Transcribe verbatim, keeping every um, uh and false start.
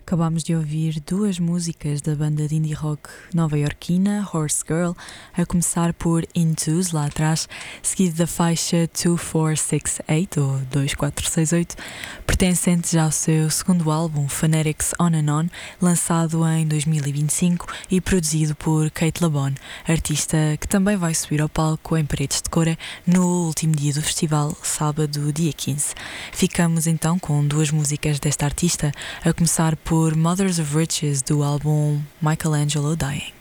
Acabámos de ouvir duas músicas da banda de indie rock nova-iorquina, Horse Girl, a começar por Into's, lá atrás, seguido da faixa dois quatro seis oito, ou dois quatro seis oito, pertencente já ao seu segundo álbum, Phonetics On and On, lançado em dois mil e vinte e cinco e produzido por Kate LeBon, artista que também vai subir ao palco em Paredes de Cora no último dia do festival, sábado, dia quinze. Ficamos então com duas músicas desta artista, a começar por Mothers of Riches, do álbum Michelangelo Dying.